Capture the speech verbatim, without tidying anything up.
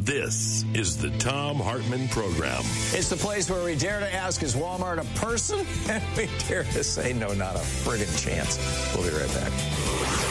This is the Thom Hartmann Program. It's the place where we dare to ask, is Walmart a person? And we dare to say, no, not a friggin' chance. We'll be right back.